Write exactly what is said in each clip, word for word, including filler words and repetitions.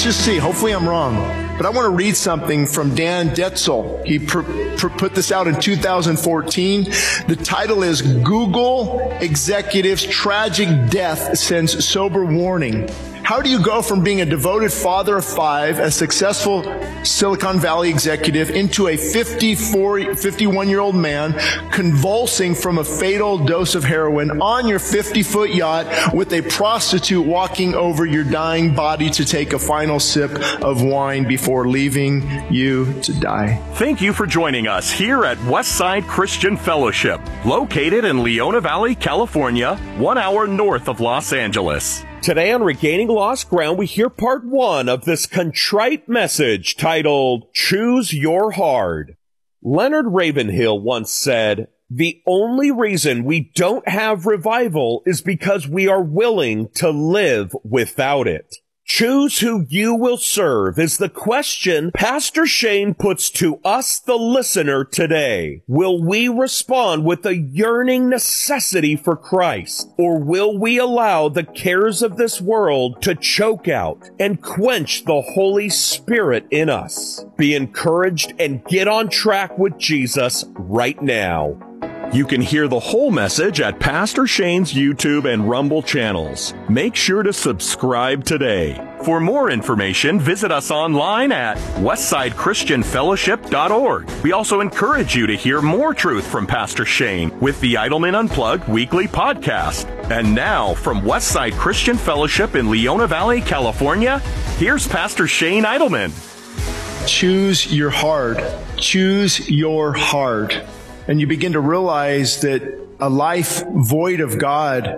just see. Hopefully I'm wrong. But I want to read something from Dan Detzel. He pr- pr- put this out in two thousand fourteen. The title is Google Executive's Tragic Death Sends Sober Warning. How do you go from being a devoted father of five, a successful Silicon Valley executive, into a fifty-four, fifty-one-year-old man convulsing from a fatal dose of heroin on your fifty-foot yacht with a prostitute walking over your dying body to take a final sip of wine before leaving you to die? Thank you for joining us here at Westside Christian Fellowship, located in Leona Valley, California, one hour north of Los Angeles. Today on Regaining Lost Ground, we hear part one of this contrite message titled, Choose Your Hard. Leonard Ravenhill once said, "The only reason we don't have revival is because we are willing to live without it." Choose who you will serve is the question Pastor Shane puts to us, the listener, today. Will we respond with a yearning necessity for Christ, or will we allow the cares of this world to choke out and quench the Holy Spirit in us? Be encouraged and get on track with Jesus right now. You can hear the whole message at Pastor Shane's YouTube and Rumble channels. Make sure to subscribe today. For more information, visit us online at westside christian fellowship dot org. We also encourage you to hear more truth from Pastor Shane with the Idleman Unplugged weekly podcast. And now, from Westside Christian Fellowship in Leona Valley, California, here's Pastor Shane Idleman. Choose your hard. Choose your hard. And you begin to realize that a life void of God,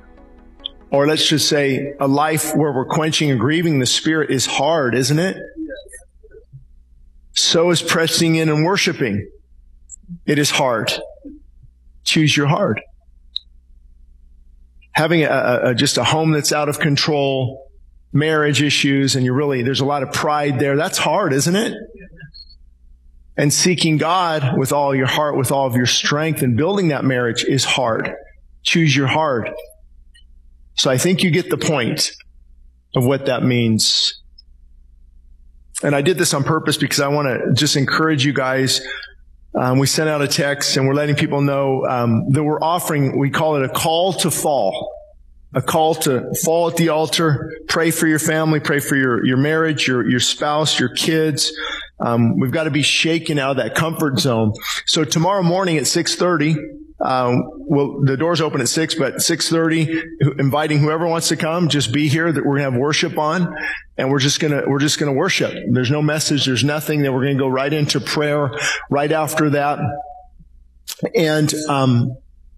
or let's just say a life where we're quenching and grieving the Spirit, is hard, isn't it? So is pressing in and worshiping. It is hard. Choose your hard. Having a, a, just a home that's out of control, marriage issues, and you're really, there's a lot of pride there. That's hard, isn't it? And seeking God with all your heart, with all of your strength, and building that marriage is hard. Choose your hard. So I think you get the point of what that means. And I did this on purpose because I want to just encourage you guys. Um, we sent out a text and we're letting people know um, that we're offering, we call it a call to fall. A call to fall at the altar, pray for your family, pray for your, your marriage, your, your spouse, your kids. Um, we've got to be shaken out of that comfort zone. So tomorrow morning at six thirty, um, well, the doors open at six, but six thirty, inviting whoever wants to come, just be here. That we're going to have worship on, and we're just going to, we're just going to worship. There's no message. There's nothing. That we're going to go right into prayer right after that. And, um,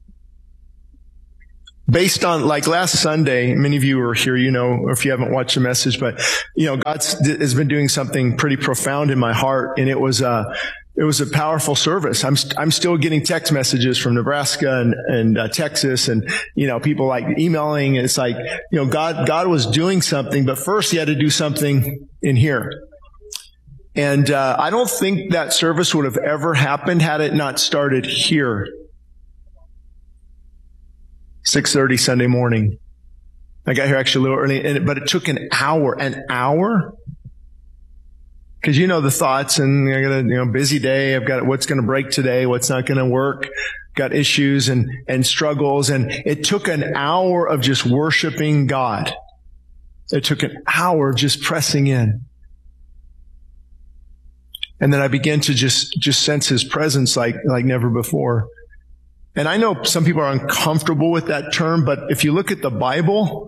based on, like last Sunday, many of you were here, you know, or if you haven't watched the message, but, you know, God has been doing something pretty profound in my heart, and it was a, it was a powerful service. I'm, I'm still getting text messages from Nebraska and, and uh, Texas, and, you know, people like emailing, and it's like, you know, God, God was doing something, but first He had to do something in here. And, uh, I don't think that service would have ever happened had it not started here. six thirty Sunday morning. I got here actually a little early, and, but it took an hour. An hour? Because you know the thoughts, and I got a you know busy day. I've got what's going to break today, what's not going to work. Got issues and and struggles, and it took an hour of just worshiping God. It took an hour of just pressing in, and then I began to just just sense His presence like like never before. And I know some people are uncomfortable with that term, but if you look at the Bible,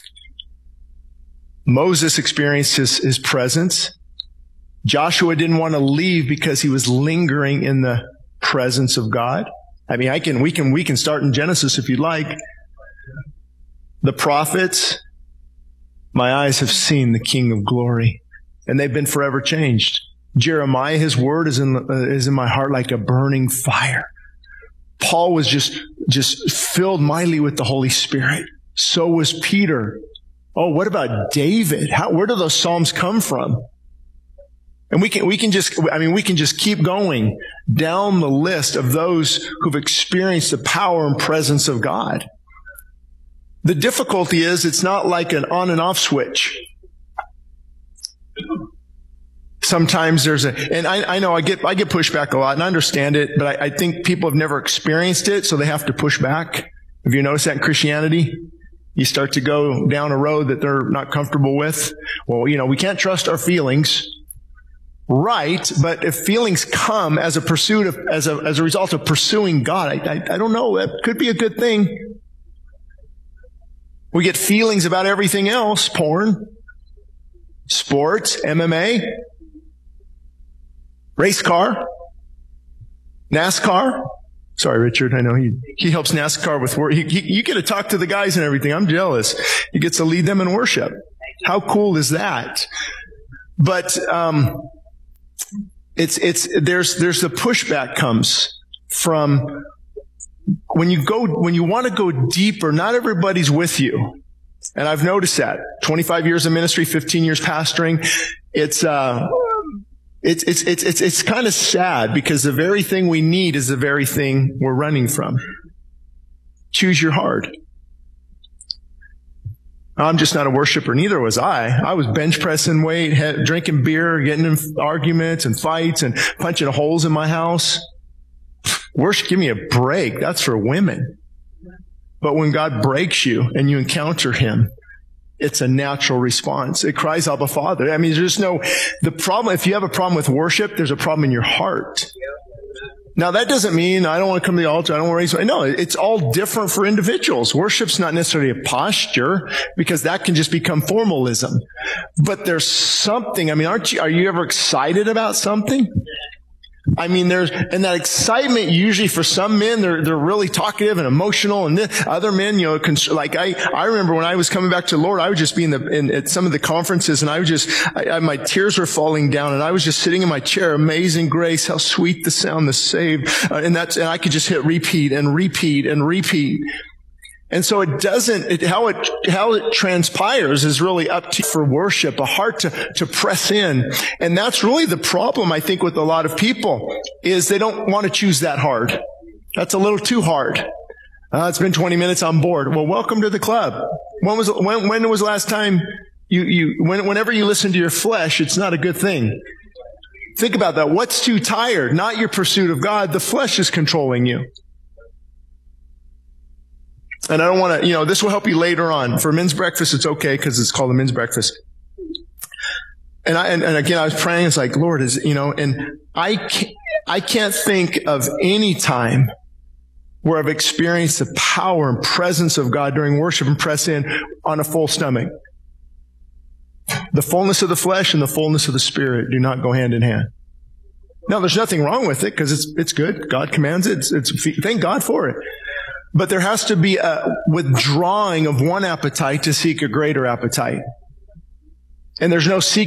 Moses experienced his, his presence. Joshua didn't want to leave because he was lingering in the presence of God. I mean, I can, we can, we can start in Genesis if you'd like. The prophets, my eyes have seen the King of glory, and they've been forever changed. Jeremiah, his word is in, uh, is in my heart like a burning fire. Paul was just, just filled mightily with the Holy Spirit. So was Peter. Oh, what about David? How, where do those Psalms come from? And we can, we can just, I mean, we can just keep going down the list of those who've experienced the power and presence of God. The difficulty is it's not like an on and off switch. Sometimes there's a, and I, I know I get, I get pushback a lot, and I understand it, but I, I think people have never experienced it, so they have to push back. Have you noticed that in Christianity? You start to go down a road that they're not comfortable with. Well, you know, we can't trust our feelings. Right, but if feelings come as a pursuit of, as a, as a result of pursuing God, I, I, I don't know, that could be a good thing. We get feelings about everything else, porn, sports, M M A, race car, NASCAR. Sorry, Richard, I know he, he helps NASCAR with work. He, he, you get to talk to the guys and everything. I'm jealous. He gets to lead them in worship. How cool is that? But, um, It's, it's, there's, there's the pushback comes from when you go, when you want to go deeper, not everybody's with you. And I've noticed that. twenty-five years of ministry, fifteen years pastoring. It's, uh, it's, it's, it's, it's, it's kind of sad because the very thing we need is the very thing we're running from. Choose your heart. I'm just not a worshiper. Neither was I. I was bench pressing weight, he- drinking beer, getting in arguments and fights and punching holes in my house. Worship, give me a break. That's for women. But when God breaks you and you encounter Him, it's a natural response. It cries out, Abba, Father. I mean, there's no, the problem, if you have a problem with worship, there's a problem in your heart. Now, that doesn't mean I don't want to come to the altar, I don't want to raise my, no, it's all different for individuals. Worship's not necessarily a posture, because that can just become formalism. But there's something, I mean, aren't you, are you ever excited about something? I mean, there's, and that excitement usually for some men, they're, they're really talkative and emotional, and this, other men, you know, cons- like I, I remember when I was coming back to the Lord, I would just be in the, in, at some of the conferences, and I was just, I, I, my tears were falling down, and I was just sitting in my chair, amazing grace, how sweet the sound, the saved, uh, and that's, and I could just hit repeat and repeat and repeat. And so it doesn't, it, how it, how it transpires is really up to you for worship, a heart to, to press in. And that's really the problem, I think, with a lot of people, is they don't want to choose that hard. That's a little too hard. Uh, it's been twenty minutes, I'm bored. Well, welcome to the club. When was, when, when was the last time you, you, when, whenever you listen to your flesh, it's not a good thing. Think about that. What's too tired? Not your pursuit of God. The flesh is controlling you. And I don't want to, you know, this will help you later on. For men's breakfast, it's okay because it's called a men's breakfast. And I, and, and again, I was praying, it's like, Lord, is, you know, and I can't, I can't think of any time where I've experienced the power and presence of God during worship and press in on a full stomach. The fullness of the flesh and the fullness of the Spirit do not go hand in hand. Now, there's nothing wrong with it because it's, it's good. God commands it. It's, it's, thank God for it. But there has to be a withdrawing of one appetite to seek a greater appetite. And there's no seeking